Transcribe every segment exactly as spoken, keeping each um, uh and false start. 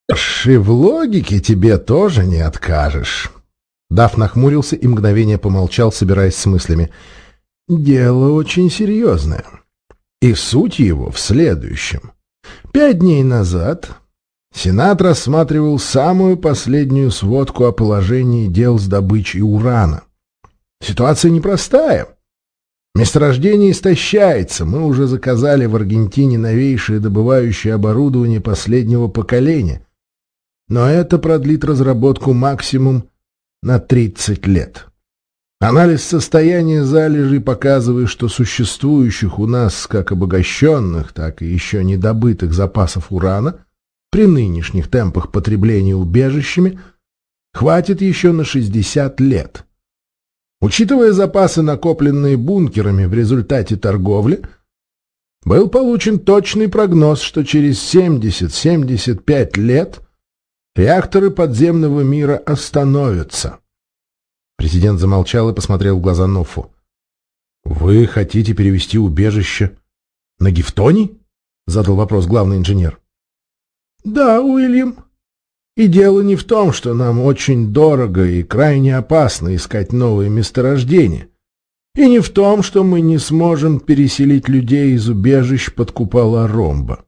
И в логике тебе тоже не откажешь. Даф нахмурился и мгновение помолчал, собираясь с мыслями. Дело очень серьезное. И суть его в следующем. Пять дней назад Сенат рассматривал самую последнюю сводку о положении дел с добычей урана. Ситуация непростая. Месторождение истощается. Мы уже заказали в Аргентине новейшее добывающее оборудование последнего поколения. Но это продлит разработку максимум на тридцать лет. Анализ состояния залежей показывает, что существующих у нас как обогащенных, так и еще недобытых запасов урана при нынешних темпах потребления убежищами хватит еще на шестьдесят лет. Учитывая запасы, накопленные бункерами в результате торговли, был получен точный прогноз, что через семьдесят — семьдесят пять лет реакторы подземного мира остановятся. Президент замолчал и посмотрел в глаза Ноффу. «Вы хотите перевести убежище на Гифтоний?» — задал вопрос главный инженер. «Да, Уильям. И дело не в том, что нам очень дорого и крайне опасно искать новые месторождения, и не в том, что мы не сможем переселить людей из убежищ под купола ромба.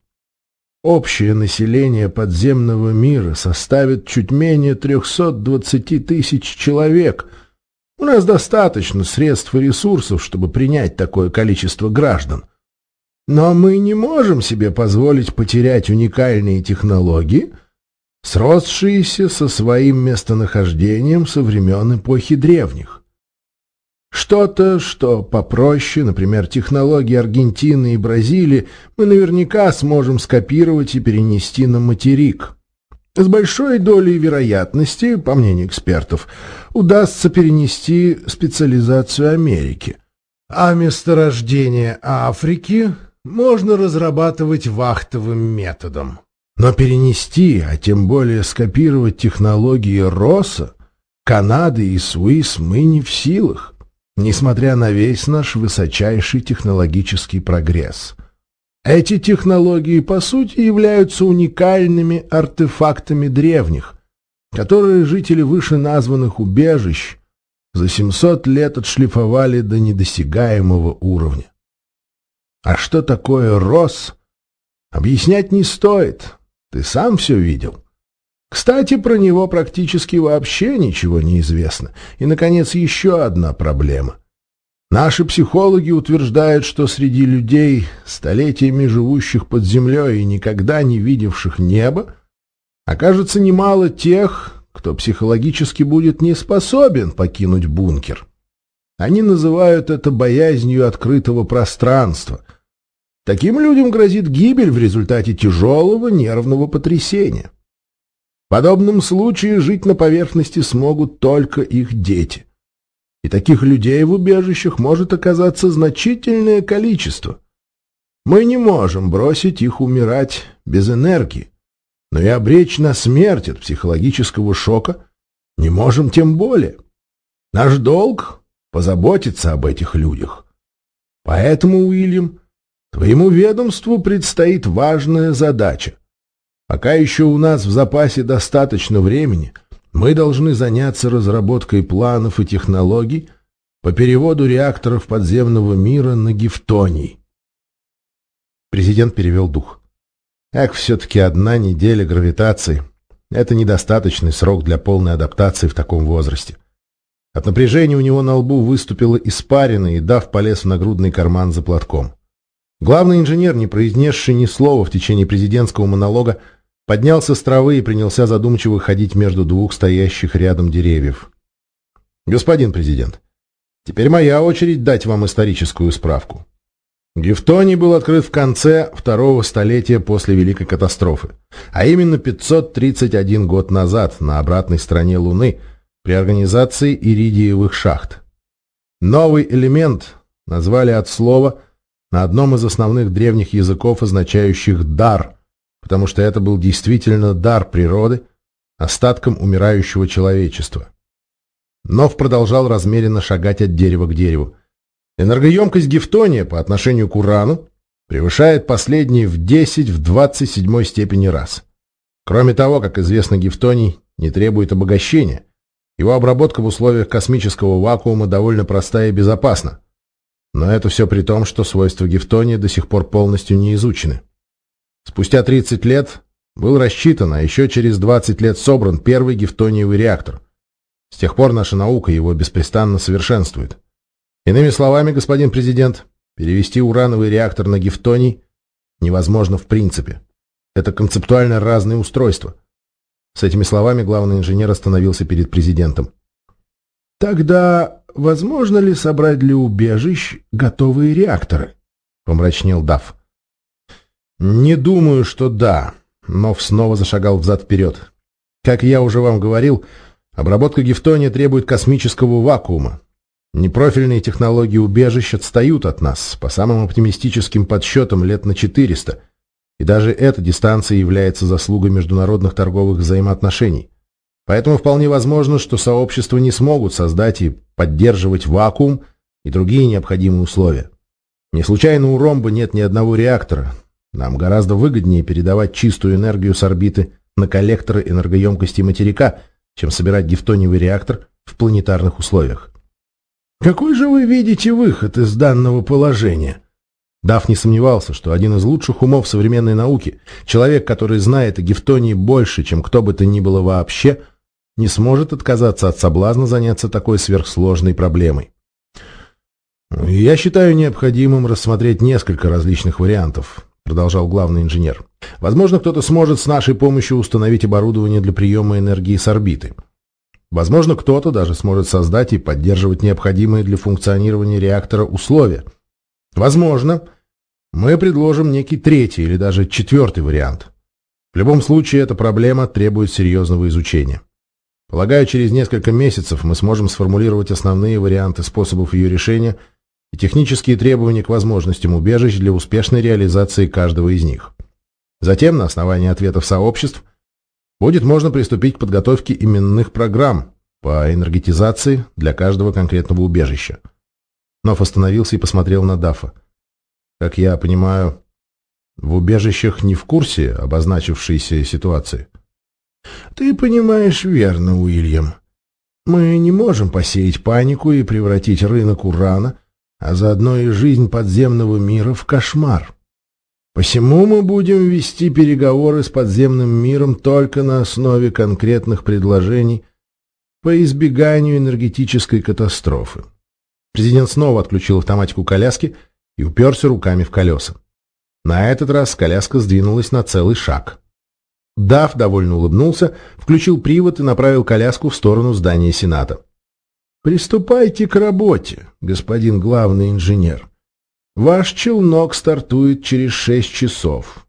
Общее население подземного мира составит чуть менее трехсот двадцати тысяч человек. У нас достаточно средств и ресурсов, чтобы принять такое количество граждан. Но мы не можем себе позволить потерять уникальные технологии, сросшиеся со своим местонахождением со времен эпохи древних. Что-то, что попроще, например, технологии Аргентины и Бразилии, мы наверняка сможем скопировать и перенести на материк. С большой долей вероятности, по мнению экспертов, удастся перенести специализацию Америки. А месторождение Африки можно разрабатывать вахтовым методом. Но перенести, а тем более скопировать технологии Росса, Канады и Суис мы не в силах, несмотря на весь наш высочайший технологический прогресс. Эти технологии, по сути, являются уникальными артефактами древних, которые жители вышеназванных убежищ за семьсот лет отшлифовали до недосягаемого уровня. А что такое Росс, объяснять не стоит, ты сам все видел. Кстати, про него практически вообще ничего не известно. И, наконец, еще одна проблема. Наши психологи утверждают, что среди людей, столетиями живущих под землей и никогда не видевших неба, окажется немало тех, кто психологически будет не способен покинуть бункер. Они называют это боязнью открытого пространства. Таким людям грозит гибель в результате тяжелого нервного потрясения. В подобном случае жить на поверхности смогут только их дети. И таких людей в убежищах может оказаться значительное количество. Мы не можем бросить их умирать без энергии, но и обречь на смерть от психологического шока не можем тем более. Наш долг — позаботиться об этих людях. Поэтому, Уильям, твоему ведомству предстоит важная задача. Пока еще у нас в запасе достаточно времени, мы должны заняться разработкой планов и технологий по переводу реакторов подземного мира на Гифтоний. Президент перевел дух. Эх, все-таки одна неделя гравитации — это недостаточный срок для полной адаптации в таком возрасте. От напряжения у него на лбу выступила испарина, и Даф полез в нагрудный карман за платком. Главный инженер, не произнесший ни слова в течение президентского монолога, поднялся с травы и принялся задумчиво ходить между двух стоящих рядом деревьев. «Господин президент, теперь моя очередь дать вам историческую справку. Гифтоний был открыт в конце второго столетия после Великой катастрофы, а именно пятьсот тридцать один год назад на обратной стороне Луны при организации иридиевых шахт. Новый элемент назвали от слова на одном из основных древних языков, означающих «дар», потому что это был действительно дар природы, остатком умирающего человечества. Нов продолжал размеренно шагать от дерева к дереву. Энергоемкость Гифтония по отношению к урану превышает последний в десять в двадцать седьмой степени раз. Кроме того, как известно, гифтоний не требует обогащения. Его обработка в условиях космического вакуума довольно простая и безопасна. Но это все при том, что свойства гифтония до сих пор полностью не изучены. Спустя тридцать лет был рассчитан, а еще через двадцать лет собран первый гифтониевый реактор. С тех пор наша наука его беспрестанно совершенствует. Иными словами, господин президент, перевести урановый реактор на гифтоний невозможно в принципе. Это концептуально разные устройства. С этими словами главный инженер остановился перед президентом. «Тогда возможно ли собрать для убежищ готовые реакторы?» — помрачнел Дафф. «Не думаю, что да», — Нов снова зашагал взад-вперед. «Как я уже вам говорил, обработка гифтония требует космического вакуума. Непрофильные технологии убежищ отстают от нас, по самым оптимистическим подсчетам, лет на четыреста, и даже эта дистанция является заслугой международных торговых взаимоотношений. Поэтому вполне возможно, что сообщества не смогут создать и поддерживать вакуум и другие необходимые условия. Не случайно у ромба нет ни одного реактора. Нам гораздо выгоднее передавать чистую энергию с орбиты на коллекторы энергоемкости материка, чем собирать гифтониевый реактор в планетарных условиях. «Какой же вы видите выход из данного положения?» Дафф не сомневался, что один из лучших умов современной науки, человек, который знает о гифтонии больше, чем кто бы то ни было вообще, не сможет отказаться от соблазна заняться такой сверхсложной проблемой. «Я считаю необходимым рассмотреть несколько различных вариантов», — продолжал главный инженер. «Возможно, кто-то сможет с нашей помощью установить оборудование для приема энергии с орбиты. Возможно, кто-то даже сможет создать и поддерживать необходимые для функционирования реактора условия. Возможно, мы предложим некий третий или даже четвертый вариант. В любом случае, эта проблема требует серьезного изучения. Полагаю, через несколько месяцев мы сможем сформулировать основные варианты способов ее решения и технические требования к возможностям убежищ для успешной реализации каждого из них. Затем, на основании ответов сообществ, будет можно приступить к подготовке именных программ по энергетизации для каждого конкретного убежища. Нов остановился и посмотрел на Даффа. «Как я понимаю, в убежищах не в курсе обозначившейся ситуации?» «Ты понимаешь верно, Уильям. Мы не можем посеять панику и превратить рынок урана, а заодно и жизнь подземного мира, в кошмар. Посему мы будем вести переговоры с подземным миром только на основе конкретных предложений по избеганию энергетической катастрофы». Президент снова отключил автоматику коляски и уперся руками в колеса. На этот раз коляска сдвинулась на целый шаг. Дафф довольно улыбнулся, включил привод и направил коляску в сторону здания Сената. «Приступайте к работе, господин главный инженер. Ваш челнок стартует через шесть часов».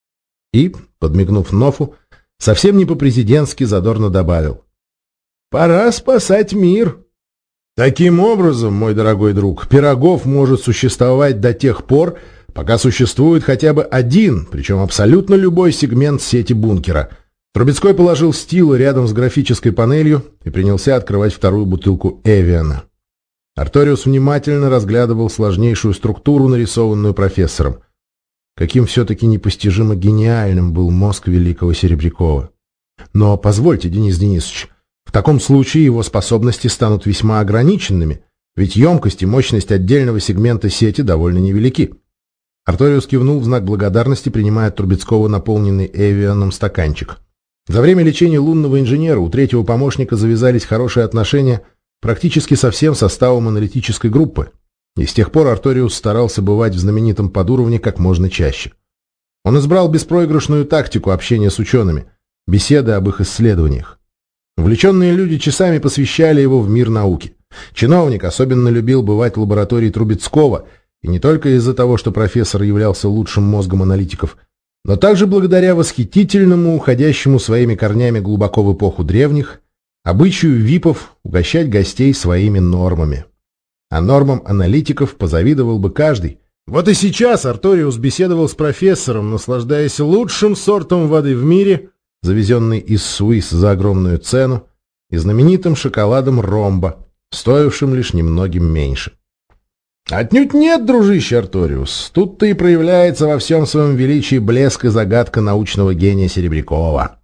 И, подмигнув Нофу, совсем не по-президентски задорно добавил: «Пора спасать мир». Таким образом, мой дорогой друг, Пирогов может существовать до тех пор, пока существует хотя бы один, причем абсолютно любой сегмент сети бункера. Трубецкой положил стило рядом с графической панелью и принялся открывать вторую бутылку Эвиана. Арториус внимательно разглядывал сложнейшую структуру, нарисованную профессором. Каким все-таки непостижимо гениальным был мозг великого Серебрякова. Но позвольте, Денис Денисович, в таком случае его способности станут весьма ограниченными, ведь емкость и мощность отдельного сегмента сети довольно невелики. Арториус кивнул в знак благодарности, принимая от Трубецкого наполненный Эвианом стаканчик. За время лечения лунного инженера у третьего помощника завязались хорошие отношения практически со всем составом аналитической группы, и с тех пор Арториус старался бывать в знаменитом подуровне как можно чаще. Он избрал беспроигрышную тактику общения с учеными, беседы об их исследованиях. Увлеченные люди часами посвящали его в мир науки. Чиновник особенно любил бывать в лаборатории Трубецкого, и не только из-за того, что профессор являлся лучшим мозгом аналитиков, но также благодаря восхитительному, уходящему своими корнями глубоко в эпоху древних, обычаю випов угощать гостей своими нормами. А нормам аналитиков позавидовал бы каждый. Вот и сейчас Арториус беседовал с профессором, наслаждаясь лучшим сортом воды в мире, завезенный из Суисс за огромную цену, и знаменитым шоколадом ромба, стоившим лишь немногим меньше. «Отнюдь нет, дружище Арториус, тут-то и проявляется во всем своем величии блеск и загадка научного гения Серебрякова.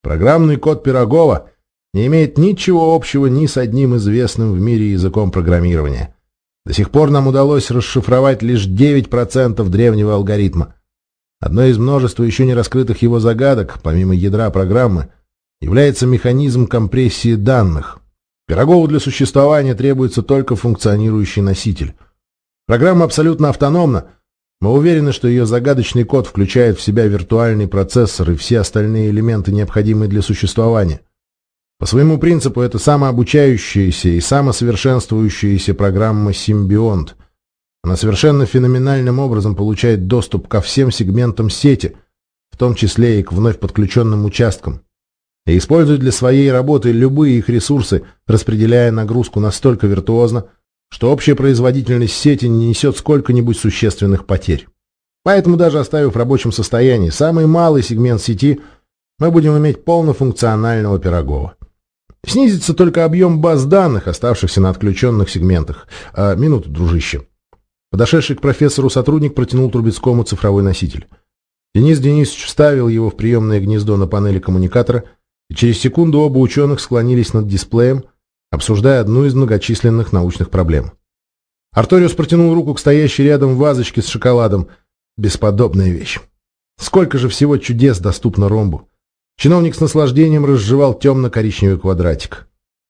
Программный код Пирогова не имеет ничего общего ни с одним известным в мире языком программирования. До сих пор нам удалось расшифровать лишь девять процентов древнего алгоритма. Одной из множества еще не раскрытых его загадок, помимо ядра программы, является механизм компрессии данных. Пирогову для существования требуется только функционирующий носитель. Программа абсолютно автономна. Мы уверены, что ее загадочный код включает в себя виртуальный процессор и все остальные элементы, необходимые для существования. По своему принципу это самообучающаяся и самосовершенствующаяся программа «Симбионт». Она совершенно феноменальным образом получает доступ ко всем сегментам сети, в том числе и к вновь подключенным участкам, и использует для своей работы любые их ресурсы, распределяя нагрузку настолько виртуозно, что общая производительность сети не несет сколько-нибудь существенных потерь. Поэтому даже оставив в рабочем состоянии самый малый сегмент сети, мы будем иметь полнофункционального Пирогова. Снизится только объем баз данных, оставшихся на отключенных сегментах. А, минуту, дружище. Подошедший к профессору сотрудник протянул Трубецкому цифровой носитель. Денис Денисович вставил его в приемное гнездо на панели коммуникатора, и через секунду оба ученых склонились над дисплеем, обсуждая одну из многочисленных научных проблем. Арториус протянул руку к стоящей рядом вазочке с шоколадом. Бесподобная вещь. Сколько же всего чудес доступно ромбу. Чиновник с наслаждением разжевал темно-коричневый квадратик.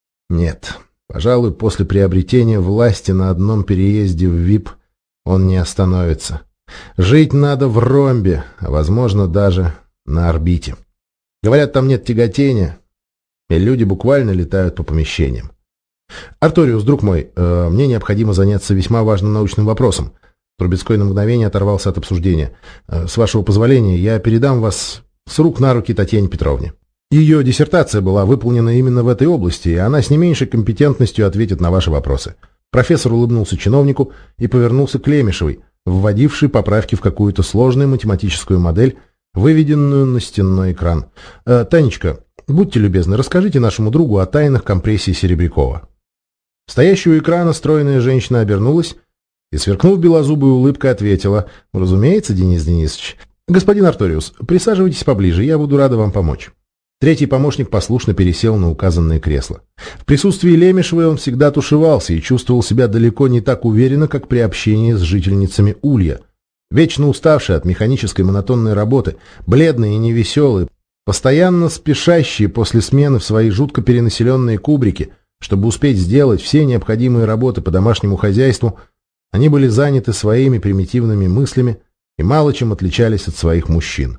Нет, пожалуй, после приобретения власти на одном переезде в ви ай пи он не остановится. Жить надо в ромбе, а, возможно, даже на орбите. Говорят, там нет тяготения, и люди буквально летают по помещениям. Арториус, друг мой, э, мне необходимо заняться весьма важным научным вопросом. Трубецкой на мгновение оторвался от обсуждения. Э, с вашего позволения, я передам вас с рук на руки Татьяне Петровне. Ее диссертация была выполнена именно в этой области, и она с не меньшей компетентностью ответит на ваши вопросы. Профессор улыбнулся чиновнику и повернулся к Лемешевой, вводившей поправки в какую-то сложную математическую модель, выведенную на стенной экран. Э, «Танечка, будьте любезны, расскажите нашему другу о тайнах компрессии Серебрякова». Стоящая у экрана стройная женщина обернулась и, сверкнув белозубой улыбкой, ответила: «Разумеется, Денис Денисович. Господин Арториус, присаживайтесь поближе, я буду рада вам помочь». Третий помощник послушно пересел на указанное кресло. В присутствии Лемешевой он всегда тушевался и чувствовал себя далеко не так уверенно, как при общении с жительницами Улья. Вечно уставшие от механической монотонной работы, бледные и невеселые, постоянно спешащие после смены в свои жутко перенаселенные кубрики, чтобы успеть сделать все необходимые работы по домашнему хозяйству, они были заняты своими примитивными мыслями и мало чем отличались от своих мужчин.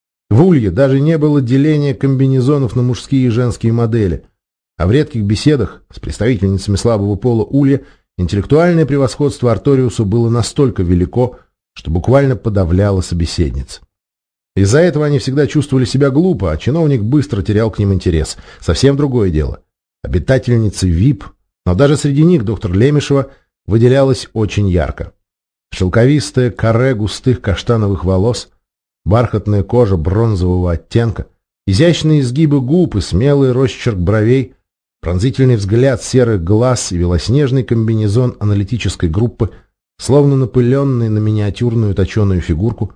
В Улье даже не было деления комбинезонов на мужские и женские модели, а в редких беседах с представительницами слабого пола Улья интеллектуальное превосходство Арториуса было настолько велико, что буквально подавляло собеседниц. Из-за этого они всегда чувствовали себя глупо, а чиновник быстро терял к ним интерес. Совсем другое дело. Обитательницы ви ай пи, но даже среди них доктор Лемешева выделялась очень ярко. Шелковистое каре густых каштановых волос, бархатная кожа бронзового оттенка, изящные изгибы губ и смелый росчерк бровей, пронзительный взгляд серых глаз и белоснежный комбинезон аналитической группы, словно напыленный на миниатюрную точеную фигурку.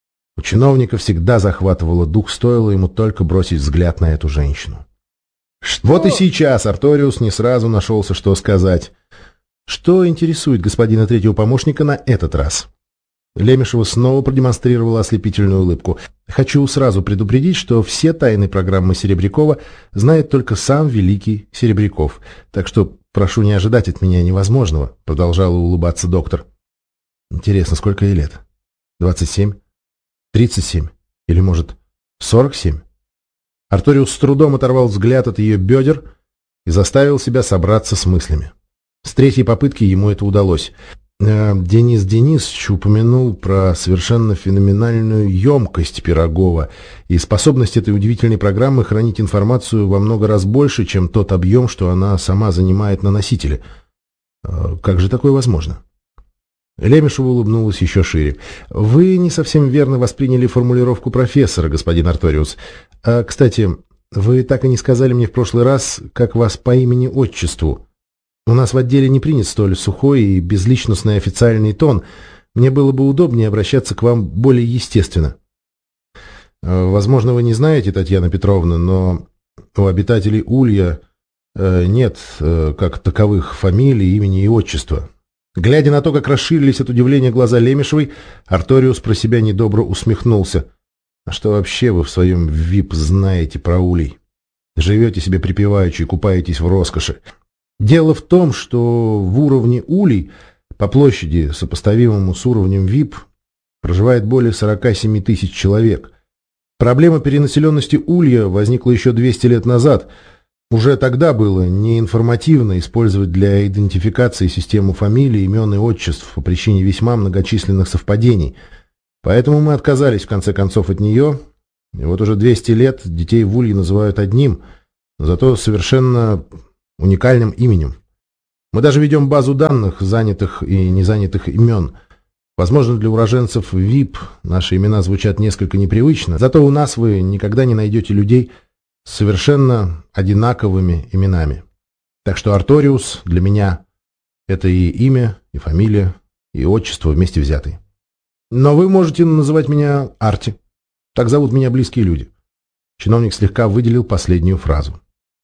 У чиновника всегда захватывало дух, стоило ему только бросить взгляд на эту женщину. Что? Вот и сейчас Арториус не сразу нашелся, что сказать. Что интересует господина третьего помощника на этот раз? Лемешева снова продемонстрировала ослепительную улыбку. «Хочу сразу предупредить, что все тайны программы Серебрякова знает только сам великий Серебряков, так что прошу не ожидать от меня невозможного», — продолжала улыбаться доктор. «Интересно, сколько ей лет? двадцать семь? тридцать семь? Или, может, сорок семь?» Арториус с трудом оторвал взгляд от ее бедер и заставил себя собраться с мыслями. С третьей попытки ему это удалось. Денис Денисович упомянул про совершенно феноменальную емкость Пирогова и способность этой удивительной программы хранить информацию во много раз больше, чем тот объем, что она сама занимает на носителе. Как же такое возможно? Лемешева улыбнулась еще шире. «Вы не совсем верно восприняли формулировку профессора, господин Арториус. А, кстати, вы так и не сказали мне в прошлый раз, как вас по имени-отчеству. У нас в отделе не принят столь сухой и безличностный официальный тон. Мне было бы удобнее обращаться к вам более естественно». Возможно, вы не знаете, Татьяна Петровна, но у обитателей Улья э, нет э, как таковых фамилий, имени и отчества. Глядя на то, как расширились от удивления глаза Лемешевой, Арториус про себя недобро усмехнулся. А что вообще вы в своем вип знаете про Улей? Живете себе припеваючи и купаетесь в роскоши. Дело в том, что в уровне Улей, по площади, сопоставимому с уровнем вип, проживает более сорока семи тысяч человек. Проблема перенаселенности Улья возникла еще двести лет назад. Уже тогда было неинформативно использовать для идентификации систему фамилий, имен и отчеств по причине весьма многочисленных совпадений. Поэтому мы отказались в конце концов от нее. И вот уже двести лет детей в Улье называют одним, зато совершенно уникальным именем. Мы даже ведем базу данных занятых и незанятых имен. Возможно, для уроженцев вип наши имена звучат несколько непривычно, зато у нас вы никогда не найдете людей с совершенно одинаковыми именами. Так что Арториус для меня — это и имя, и фамилия, и отчество вместе взятые. Но вы можете называть меня Арти. Так зовут меня близкие люди. Чиновник слегка выделил последнюю фразу.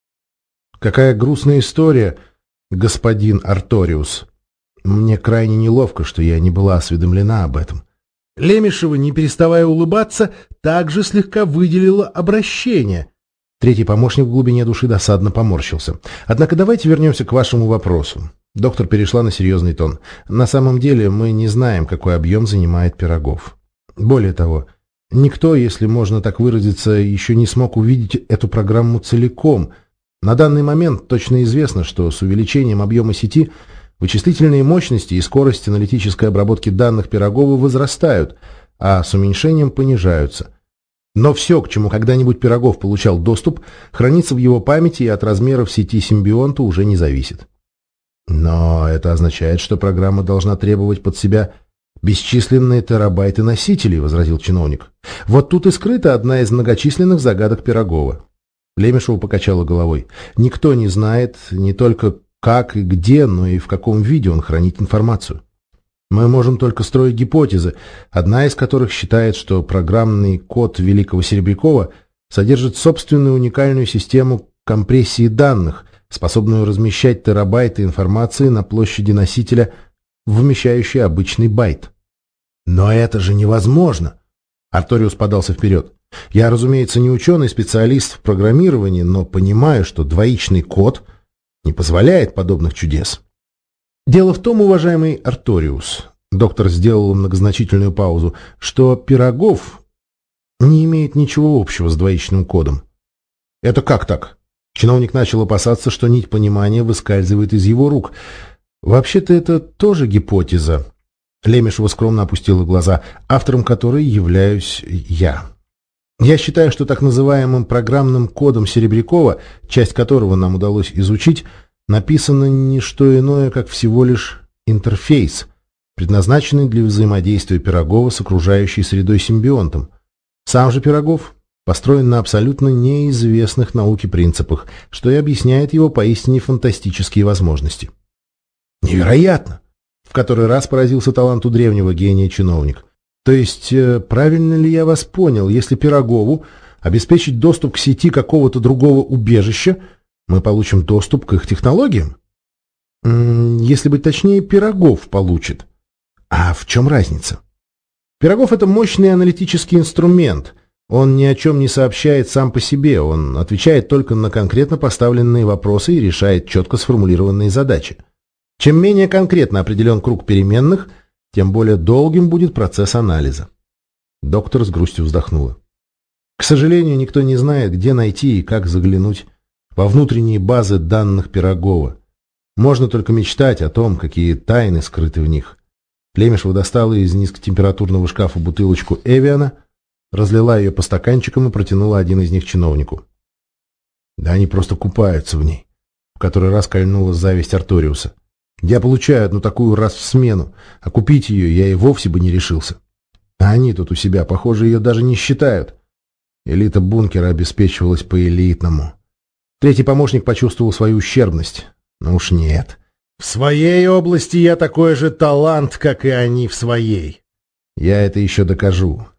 Какая грустная история, господин Арториус. Мне крайне неловко, что я не была осведомлена об этом. Лемешева, не переставая улыбаться, также слегка выделила обращение. Третий помощник в глубине души досадно поморщился. Однако давайте вернемся к вашему вопросу. Доктор перешла на серьезный тон. На самом деле мы не знаем, какой объем занимает Пирогов. Более того, никто, если можно так выразиться, еще не смог увидеть эту программу целиком. На данный момент точно известно, что с увеличением объема сети вычислительные мощности и скорость аналитической обработки данных Пирогова возрастают, а с уменьшением понижаются. Но все, к чему когда-нибудь Пирогов получал доступ, хранится в его памяти и от размеров сети симбионта уже не зависит. Но это означает, что программа должна требовать под себя бесчисленные терабайты носителей, возразил чиновник. Вот тут и скрыта одна из многочисленных загадок Пирогова. Лемешева покачала головой. Никто не знает не только как и где, но и в каком виде он хранит информацию. Мы можем только строить гипотезы, одна из которых считает, что программный код Великого Серебрякова содержит собственную уникальную систему компрессии данных, способную размещать терабайты информации на площади носителя, вмещающей обычный байт. Но это же невозможно! Арториус подался вперед. Я, разумеется, не ученый-специалист в программировании, но понимаю, что двоичный код не позволяет подобных чудес. Дело в том, уважаемый Арториус, доктор сделал многозначительную паузу, что Пирогов не имеет ничего общего с двоичным кодом. Это как так? Чиновник начал опасаться, что нить понимания выскальзывает из его рук. Вообще-то это тоже гипотеза. Лемешева скромно опустила глаза, автором которой являюсь я. Я считаю, что так называемым программным кодом Серебрякова, часть которого нам удалось изучить, написано не что иное, как всего лишь интерфейс, предназначенный для взаимодействия Пирогова с окружающей средой симбионтом. Сам же Пирогов построен на абсолютно неизвестных науке принципах, что и объясняет его поистине фантастические возможности. Невероятно! В который раз поразился таланту древнего гения чиновник. То есть, правильно ли я вас понял, если Пирогову обеспечить доступ к сети какого-то другого убежища, мы получим доступ к их технологиям? Если быть точнее, Пирогов получит. А в чем разница? Пирогов — это мощный аналитический инструмент. Он ни о чем не сообщает сам по себе, он отвечает только на конкретно поставленные вопросы и решает четко сформулированные задачи. Чем менее конкретно определен круг переменных, тем более долгим будет процесс анализа. Доктор с грустью вздохнула. К сожалению, никто не знает, где найти и как заглянуть во внутренние базы данных Пирогова. Можно только мечтать о том, какие тайны скрыты в них. Лемешева достала из низкотемпературного шкафа бутылочку Эвиана, разлила ее по стаканчикам и протянула один из них чиновнику. Да они просто купаются в ней. В который раз кольнула зависть Арториуса. Я получаю одну такую раз в смену, а купить ее я и вовсе бы не решился. А они тут у себя, похоже, ее даже не считают. Элита бункера обеспечивалась по-элитному. Третий помощник почувствовал свою ущербность. Ну уж нет. В своей области я такой же талант, как и они в своей. Я это еще докажу.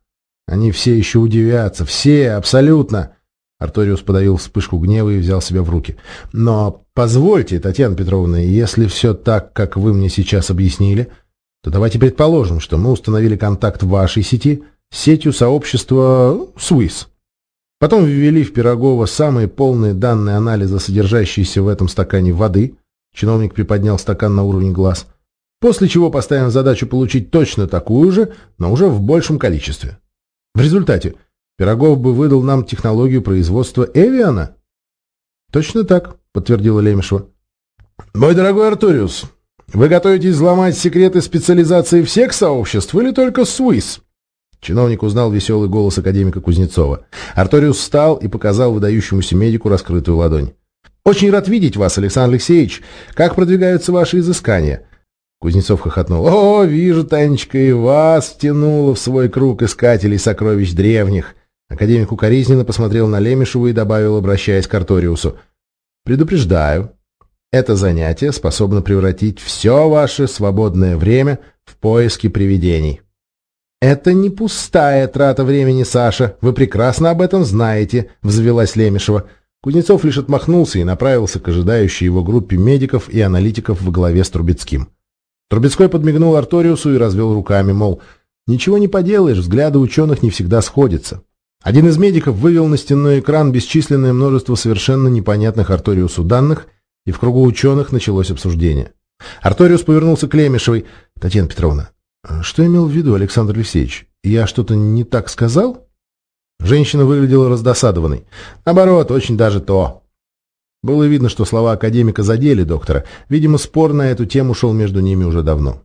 Они все еще удивятся. Все, абсолютно. Арториус подавил вспышку гнева и взял себя в руки. Но позвольте, Татьяна Петровна, если все так, как вы мне сейчас объяснили, то давайте предположим, что мы установили контакт в вашей сети с сетью сообщества Swiss. Потом ввели в Пирогова самые полные данные анализа, содержащиеся в этом стакане воды. Чиновник приподнял стакан на уровне глаз. После чего поставим задачу получить точно такую же, но уже в большем количестве. В результате Пирогов бы выдал нам технологию производства Эвиана? Точно так, подтвердила Лемешева. Мой дорогой Арториус, вы готовитесь взломать секреты специализации всех сообществ или только Swiss? Чиновник узнал веселый голос академика Кузнецова. Арториус встал и показал выдающемуся медику раскрытую ладонь. «Очень рад видеть вас, Александр Алексеевич. Как продвигаются ваши изыскания?» Кузнецов хохотнул. «О, вижу, Танечка, и вас втянуло в свой круг искателей сокровищ древних». Академик укоризненно посмотрел на Лемешеву и добавил, обращаясь к Арториусу. «Предупреждаю, это занятие способно превратить все ваше свободное время в поиски привидений». «Это не пустая трата времени, Саша. Вы прекрасно об этом знаете», — взвилась Лемешева. Кузнецов лишь отмахнулся и направился к ожидающей его группе медиков и аналитиков во главе с Трубецким. Трубецкой подмигнул Арториусу и развел руками, мол, ничего не поделаешь, взгляды ученых не всегда сходятся. Один из медиков вывел на стенной экран бесчисленное множество совершенно непонятных Арториусу данных, и в кругу ученых началось обсуждение. Арториус повернулся к Лемешевой. «Татьяна Петровна, что имел в виду Александр Алексеевич? Я что-то не так сказал?» Женщина выглядела раздосадованной. Наоборот, очень даже то. Было видно, что слова академика задели доктора. Видимо, спор на эту тему шел между ними уже давно.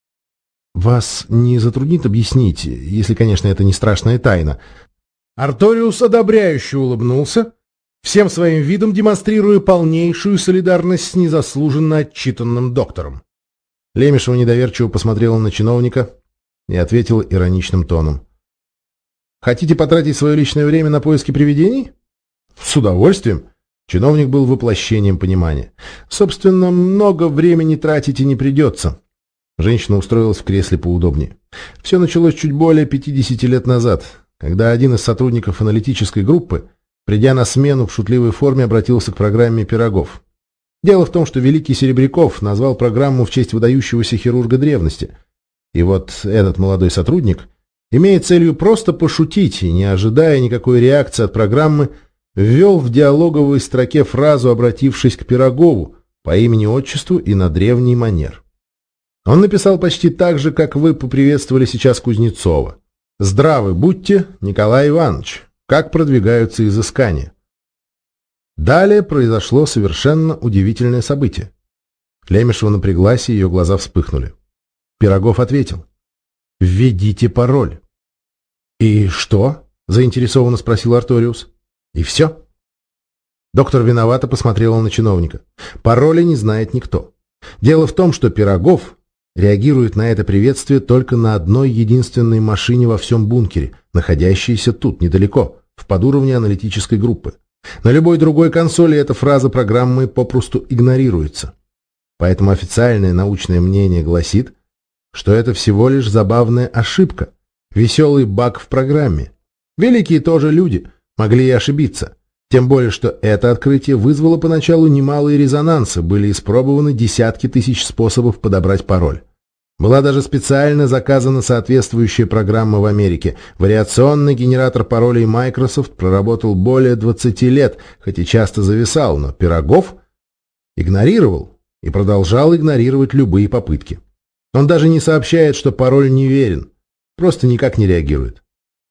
«Вас не затруднит объяснить, если, конечно, это не страшная тайна?» Арториус одобряюще улыбнулся, всем своим видом демонстрируя полнейшую солидарность с незаслуженно отчитанным доктором. Лемешева недоверчиво посмотрела на чиновника и ответила ироничным тоном. «Хотите потратить свое личное время на поиски привидений?» «С удовольствием». Чиновник был воплощением понимания. «Собственно, много времени тратить и не придется». Женщина устроилась в кресле поудобнее. Все началось чуть более пятидесяти лет назад, когда один из сотрудников аналитической группы, придя на смену в шутливой форме, обратился к программе «Пирогов». Дело в том, что великий Серебряков назвал программу в честь выдающегося хирурга древности. И вот этот молодой сотрудник, имея целью просто пошутить и не ожидая никакой реакции от программы, ввел в диалоговой строке фразу, обратившись к Пирогову по имени-отчеству и на древний манер. Он написал почти так же, как вы поприветствовали сейчас Кузнецова. «Здравы будьте, Николай Иванович! Как продвигаются изыскания?» Далее произошло совершенно удивительное событие. Лемешева напряглась, и ее глаза вспыхнули. Пирогов ответил. «Введите пароль». «И что?» – заинтересованно спросил Арториус. «И все?» Доктор виновато посмотрела на чиновника. Пароля не знает никто. Дело в том, что Пирогов реагирует на это приветствие только на одной единственной машине во всем бункере, находящейся тут, недалеко, в подуровне аналитической группы. На любой другой консоли эта фраза программы попросту игнорируется. Поэтому официальное научное мнение гласит, что это всего лишь забавная ошибка, веселый баг в программе. Великие тоже люди, могли и ошибиться. Тем более, что это открытие вызвало поначалу немалые резонансы, были испробованы десятки тысяч способов подобрать пароль. Была даже специально заказана соответствующая программа в Америке. Вариационный генератор паролей Microsoft проработал более двадцати лет, хоть и часто зависал, но Пирогов игнорировал и продолжал игнорировать любые попытки. Он даже не сообщает, что пароль неверен, просто никак не реагирует.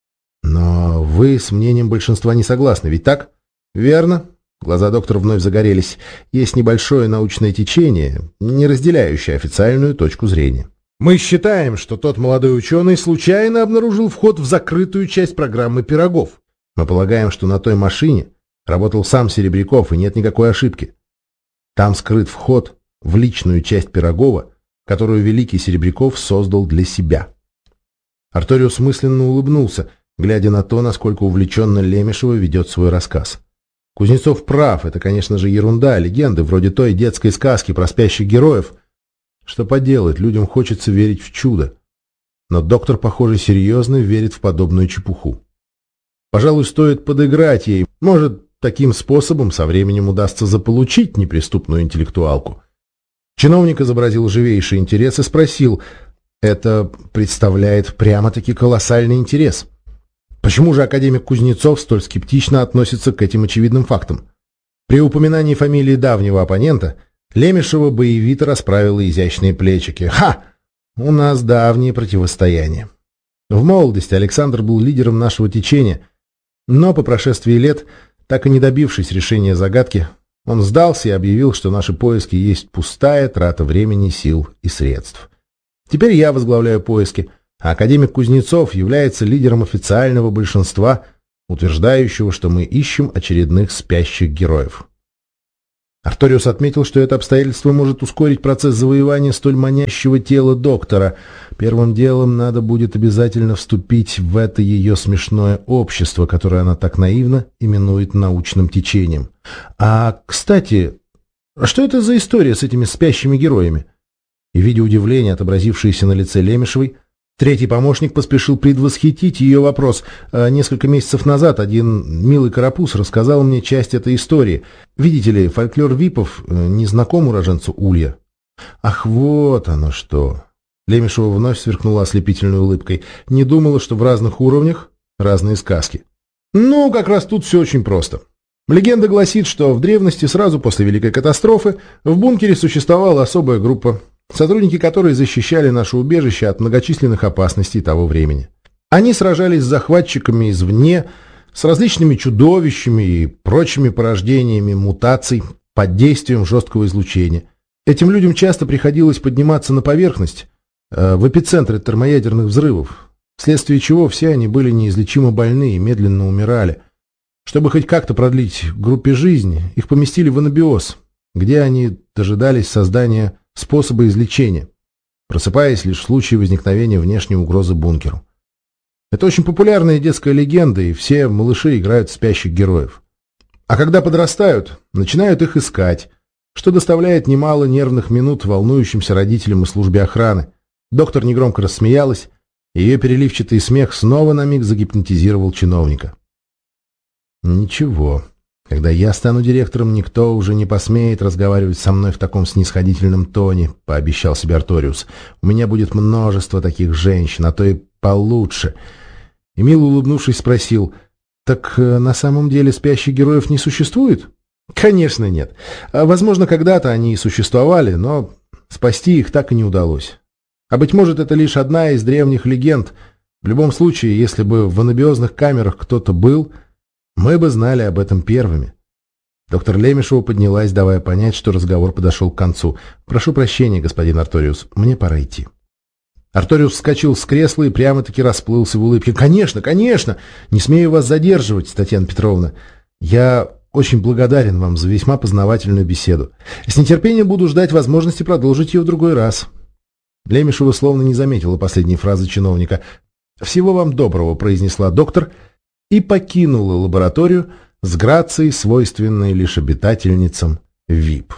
Но вы с мнением большинства не согласны, ведь так? Верно. Глаза доктора вновь загорелись. Есть небольшое научное течение, не разделяющее официальную точку зрения. Мы считаем, что тот молодой ученый случайно обнаружил вход в закрытую часть программы Пирогов. Мы полагаем, что на той машине работал сам Серебряков, и нет никакой ошибки. Там скрыт вход в личную часть Пирогова, которую великий Серебряков создал для себя. Арториус мысленно улыбнулся, глядя на то, насколько увлеченно Лемешева ведет свой рассказ. Кузнецов прав, это, конечно же, ерунда, легенды, вроде той детской сказки про спящих героев. Что поделать, людям хочется верить в чудо. но доктор, похоже, серьезно верит в подобную чепуху. Пожалуй, стоит подыграть ей. Может, таким способом со временем удастся заполучить неприступную интеллектуалку. Чиновник изобразил живейший интерес и спросил: «Это представляет прямо-таки колоссальный интерес. Почему же академик Кузнецов столь скептично относится к этим очевидным фактам?» При упоминании фамилии давнего оппонента Лемешева боевито расправила изящные плечики. «Ха! У нас давние противостояния. В молодости Александр был лидером нашего течения, но по прошествии лет, так и не добившись решения загадки, он сдался и объявил, что наши поиски есть пустая трата времени, сил и средств. Теперь я возглавляю поиски, а академик Кузнецов является лидером официального большинства, утверждающего, что мы ищем очередных спящих героев». Арториус отметил, что это обстоятельство может ускорить процесс завоевания столь манящего тела доктора. Первым делом надо будет обязательно вступить в это ее смешное общество, которое она так наивно именует научным течением. А, кстати, что это за история с этими спящими героями? И, видя удивление, отобразившееся на лице Лемешевой, третий помощник поспешил предвосхитить ее вопрос. Несколько месяцев назад один милый карапуз рассказал мне часть этой истории. Видите ли, фольклор випов не знаком уроженцу Улья. Ах, вот оно что! Лемешева вновь сверкнула ослепительной улыбкой. Не думала, что в разных уровнях разные сказки. Ну, как раз тут все очень просто. Легенда гласит, что в древности, сразу после Великой катастрофы, в бункере существовала особая группа, сотрудники которой защищали наше убежище от многочисленных опасностей того времени. Они сражались с захватчиками извне, с различными чудовищами и прочими порождениями мутаций под действием жесткого излучения. Этим людям часто приходилось подниматься на поверхность, э, в эпицентры термоядерных взрывов, вследствие чего все они были неизлечимо больны и медленно умирали. Чтобы хоть как-то продлить группе жизни, их поместили в анабиоз, где они дожидались создания способа излечения, просыпаясь лишь в случае возникновения внешней угрозы бункеру. Это очень популярная детская легенда, и все малыши играют в спящих героев. А когда подрастают, начинают их искать, что доставляет немало нервных минут волнующимся родителям и службе охраны. Доктор негромко рассмеялась, и ее переливчатый смех снова на миг загипнотизировал чиновника. «Ничего. Когда я стану директором, никто уже не посмеет разговаривать со мной в таком снисходительном тоне», — пообещал себе Арториус. «У меня будет множество таких женщин, а то и получше». И мило улыбнувшись спросил: «Так на самом деле спящих героев не существует?» «Конечно нет. Возможно, когда-то они и существовали, но спасти их так и не удалось. А быть может, это лишь одна из древних легенд. В любом случае, если бы в анабиозных камерах кто-то был, мы бы знали об этом первыми». Доктор Лемешева поднялась, давая понять, что разговор подошел к концу. «Прошу прощения, господин Арториус, мне пора идти». Арториус вскочил с кресла и прямо-таки расплылся в улыбке. «Конечно, конечно! Не смею вас задерживать, Татьяна Петровна. Я очень благодарен вам за весьма познавательную беседу. С нетерпением буду ждать возможности продолжить ее в другой раз». Лемешева словно не заметила последней фразы чиновника. «Всего вам доброго», — произнесла доктор, и покинула лабораторию с грацией, свойственной лишь обитательницам вип.